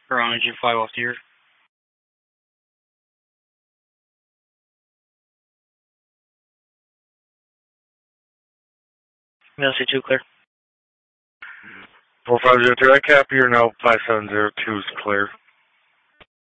Ron, did you fly off here? MC2 clear. 4502, I copy, you're now 5702 is clear.